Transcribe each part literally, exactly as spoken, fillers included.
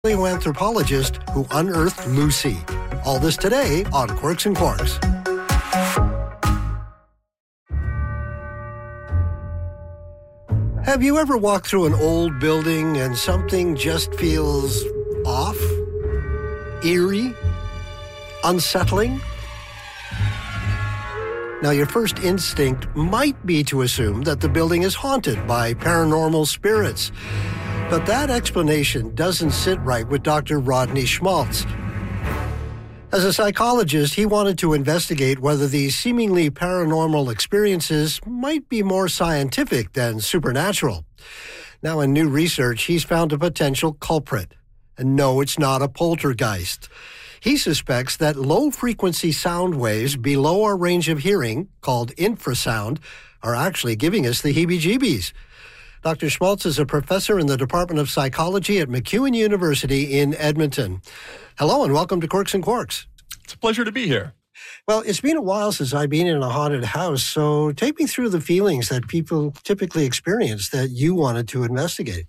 Anthropologist who unearthed Lucy. All this today on Quirks and Quarks. Have you ever walked through an old building and something just feels off? Eerie? Unsettling? Now, your first instinct might be to assume that the building is haunted by paranormal spirits. But that explanation doesn't sit right with Doctor Rodney Schmaltz. As a psychologist, he wanted to investigate whether these seemingly paranormal experiences might be more scientific than supernatural. Now, in new research, he's found a potential culprit. And no, it's not a poltergeist. He suspects that low-frequency sound waves below our range of hearing, called infrasound, are actually giving us the heebie-jeebies. Doctor Schmaltz is a professor in the Department of Psychology at MacEwan University in Edmonton. Hello and welcome to Quirks and Quarks. It's a pleasure to be here. Well, it's been a while since I've been in a haunted house, so take me through the feelings that people typically experience that you wanted to investigate.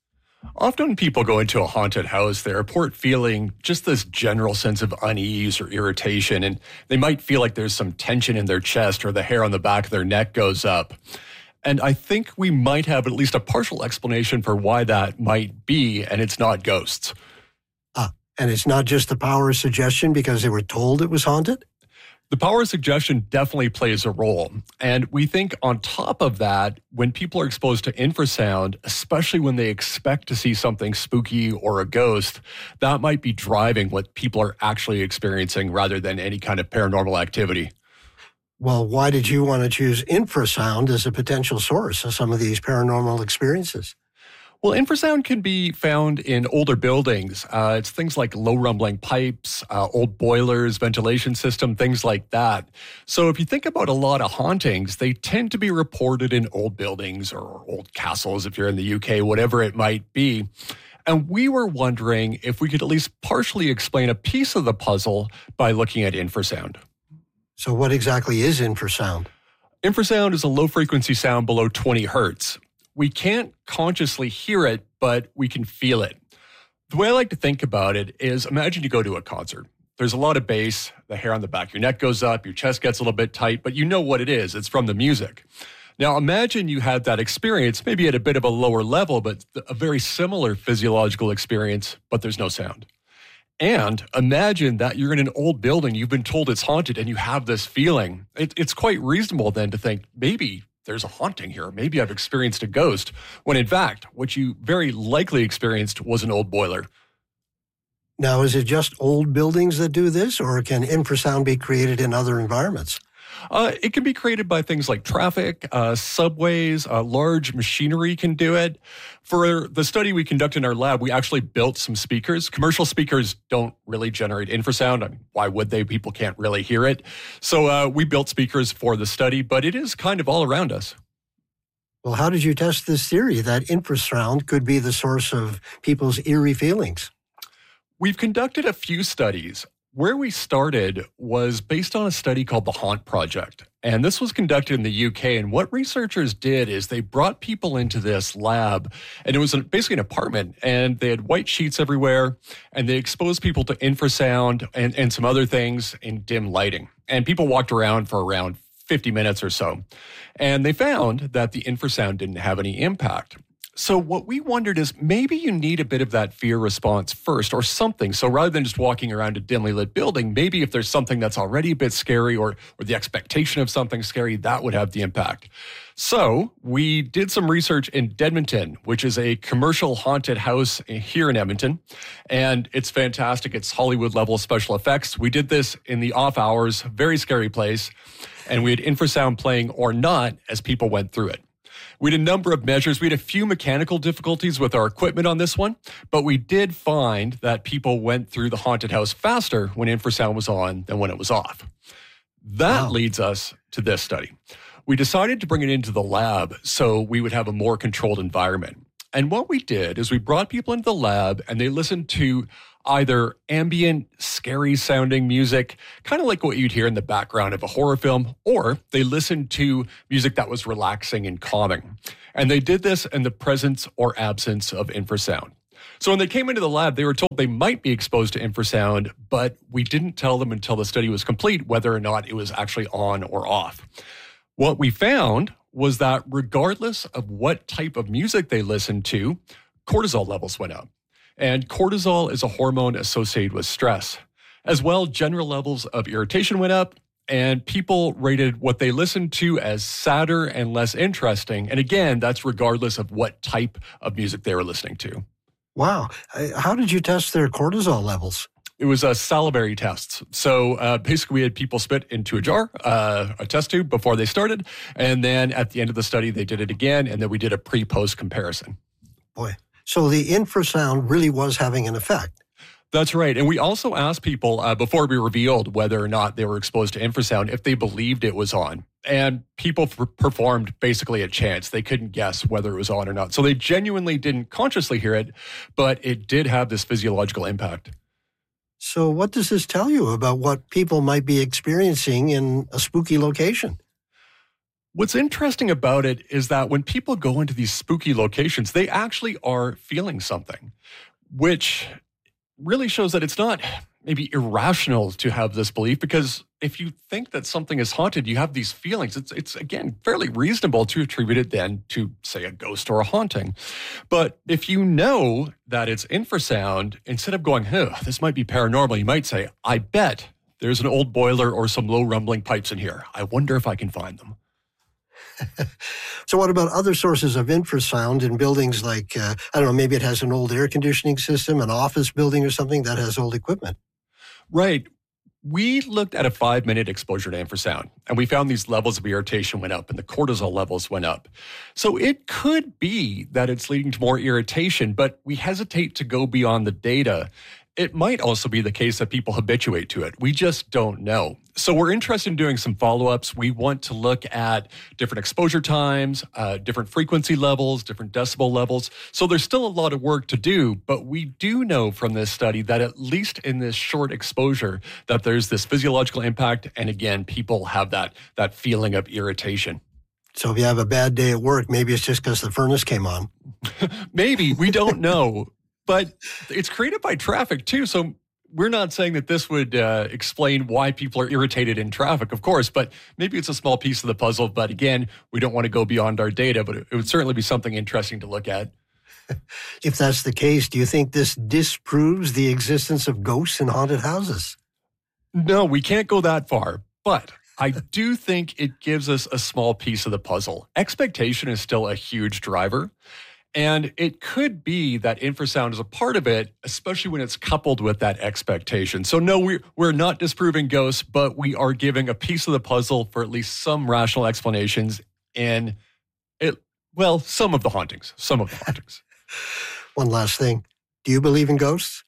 Often when people go into a haunted house, they report feeling just this general sense of unease or irritation, and they might feel like there's some tension in their chest or the hair on the back of their neck goes up. And I think we might have at least a partial explanation for why that might be, and it's not ghosts. Ah, and it's not just the power of suggestion because they were told it was haunted? The power of suggestion definitely plays a role. And we think on top of that, when people are exposed to infrasound, especially when they expect to see something spooky or a ghost, that might be driving what people are actually experiencing rather than any kind of paranormal activity. Well, why did you want to choose infrasound as a potential source of some of these paranormal experiences? Well, infrasound can be found in older buildings. Uh, it's things like low rumbling pipes, uh, old boilers, ventilation system, things like that. So if you think about a lot of hauntings, they tend to be reported in old buildings or old castles if you're in the U K, whatever it might be. And we were wondering if we could at least partially explain a piece of the puzzle by looking at infrasound. So what exactly is infrasound? Infrasound is a low-frequency sound below twenty hertz. We can't consciously hear it, but we can feel it. The way I like to think about it is imagine you go to a concert. There's a lot of bass, the hair on the back of your neck goes up, your chest gets a little bit tight, but you know what it is. It's from the music. Now imagine you had that experience, maybe at a bit of a lower level, but a very similar physiological experience, but there's no sound. And imagine that you're in an old building, you've been told it's haunted, and you have this feeling. It, it's quite reasonable then to think, maybe there's a haunting here. Maybe I've experienced a ghost, when in fact, what you very likely experienced was an old boiler. Now, is it just old buildings that do this, or can infrasound be created in other environments? Uh, it can be created by things like traffic, uh, subways, uh, large machinery can do it. For the study we conduct in our lab, we actually built some speakers. Commercial speakers don't really generate infrasound. I mean, why would they? People can't really hear it. So uh, we built speakers for the study, but it is kind of all around us. Well, how did you test this theory that infrasound could be the source of people's eerie feelings? We've conducted a few studies. Where we started was based on a study called the Haunt Project. And this was conducted in the U K. And what researchers did is they brought people into this lab, and it was basically an apartment, and they had white sheets everywhere, and they exposed people to infrasound and, and some other things in dim lighting. And people walked around for around fifty minutes or so. And they found that the infrasound didn't have any impact. So what we wondered is maybe you need a bit of that fear response first or something. So rather than just walking around a dimly lit building, maybe if there's something that's already a bit scary or, or the expectation of something scary, that would have the impact. So we did some research in Dedmonton, which is a commercial haunted house here in Edmonton. And it's fantastic. It's Hollywood level special effects. We did this in the off hours, very scary place. And we had infrasound playing or not as people went through it. We had a number of measures. We had a few mechanical difficulties with our equipment on this one, but we did find that people went through the haunted house faster when infrasound was on than when it was off. That wow. leads us to this study. We decided to bring it into the lab so we would have a more controlled environment. And what we did is we brought people into the lab and they listened to either ambient, scary sounding music, kind of like what you'd hear in the background of a horror film, or they listened to music that was relaxing and calming. And they did this in the presence or absence of infrasound. So when they came into the lab, they were told they might be exposed to infrasound, but we didn't tell them until the study was complete whether or not it was actually on or off. What we found was that regardless of what type of music they listened to, cortisol levels went up. And cortisol is a hormone associated with stress. As well, general levels of irritation went up, and people rated what they listened to as sadder and less interesting. And again, that's regardless of what type of music they were listening to. Wow. Uh, How did you test their cortisol levels? It was a salivary test. So uh, basically, we had people spit into a jar, uh, a test tube before they started. And then at the end of the study, they did it again. And then we did a pre-post comparison. Boy. So the infrasound really was having an effect. That's right. And we also asked people uh, before we revealed whether or not they were exposed to infrasound if they believed it was on. And people f- performed basically a chance. They couldn't guess whether it was on or not. So they genuinely didn't consciously hear it, but it did have this physiological impact. So what does this tell you about what people might be experiencing in a spooky location? What's interesting about it is that when people go into these spooky locations, they actually are feeling something, which really shows that it's not maybe irrational to have this belief, because if you think that something is haunted, you have these feelings. It's, it's again, fairly reasonable to attribute it then to, say, a ghost or a haunting. But if you know that it's infrasound, instead of going, huh, this might be paranormal, you might say, I bet there's an old boiler or some low rumbling pipes in here. I wonder if I can find them. So what about other sources of infrasound in buildings like, uh, I don't know, maybe it has an old air conditioning system, an office building or something that has old equipment? Right. We looked at a five-minute exposure to infrasound, and we found these levels of irritation went up and the cortisol levels went up. So it could be that it's leading to more irritation, but we hesitate to go beyond the data. It might also be the case that people habituate to it. We just don't know. So we're interested in doing some follow-ups. We want to look at different exposure times, uh, different frequency levels, different decibel levels. So there's still a lot of work to do, but we do know from this study that at least in this short exposure, that there's this physiological impact. And again, people have that, that feeling of irritation. So if you have a bad day at work, maybe it's just because the furnace came on. Maybe, we don't know. But it's created by traffic, too. So we're not saying that this would uh, explain why people are irritated in traffic, of course, but maybe it's a small piece of the puzzle. But again, we don't want to go beyond our data, but it would certainly be something interesting to look at. If that's the case, do you think this disproves the existence of ghosts in haunted houses? No, we can't go that far. But I do think it gives us a small piece of the puzzle. Expectation is still a huge driver. And it could be that infrasound is a part of it, especially when it's coupled with that expectation. So no, we're, we're not disproving ghosts, but we are giving a piece of the puzzle for at least some rational explanations in, it, well, some of the hauntings, some of the hauntings. One last thing. Do you believe in ghosts?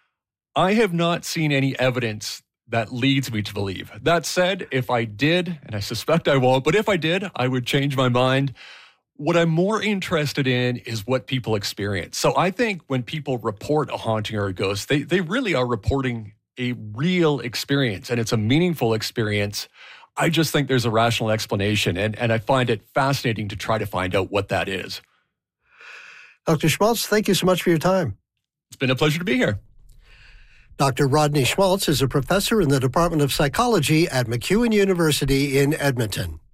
I have not seen any evidence that leads me to believe. That said, if I did, and I suspect I won't, but if I did, I would change my mind. What I'm more interested in is what people experience. So I think when people report a haunting or a ghost, they, they really are reporting a real experience, and it's a meaningful experience. I just think there's a rational explanation, and, and I find it fascinating to try to find out what that is. Doctor Schmaltz, thank you so much for your time. It's been a pleasure to be here. Doctor Rodney Schmaltz is a professor in the Department of Psychology at MacEwan University in Edmonton.